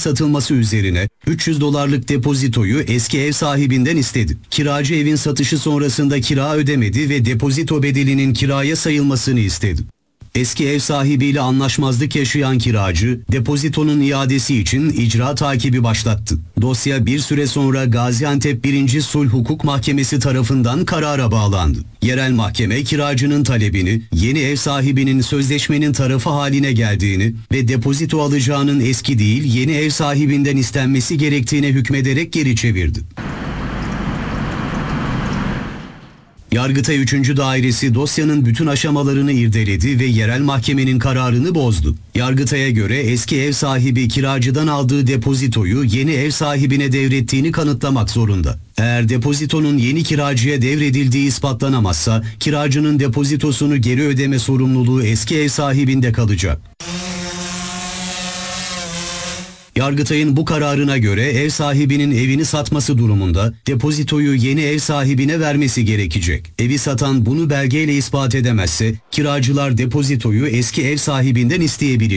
satılması üzerine $300 depozitoyu eski ev sahibinden istedi. Kiracı evin satışı sonrasında kira ödemedi ve depozito bedelinin kiraya sayılmasını istedi. Eski ev sahibiyle anlaşmazlık yaşayan kiracı, depozitonun iadesi için icra takibi başlattı. Dosya bir süre sonra Gaziantep 1. Sulh Hukuk Mahkemesi tarafından karara bağlandı. Yerel mahkeme kiracının talebini, yeni ev sahibinin sözleşmenin tarafı haline geldiğini ve depozito alacağının eski değil yeni ev sahibinden istenmesi gerektiğine hükmederek geri çevirdi. Yargıtay 3. Dairesi dosyanın bütün aşamalarını irdeledi ve yerel mahkemenin kararını bozdu. Yargıtay'a göre eski ev sahibi kiracıdan aldığı depozitoyu yeni ev sahibine devrettiğini kanıtlamak zorunda. Eğer depozitonun yeni kiracıya devredildiği ispatlanamazsa kiracının depozitosunu geri ödeme sorumluluğu eski ev sahibinde kalacak. Yargıtay'ın bu kararına göre ev sahibinin evini satması durumunda depozitoyu yeni ev sahibine vermesi gerekecek. Evi satan bunu belgeyle ispat edemezse kiracılar depozitoyu eski ev sahibinden isteyebilir.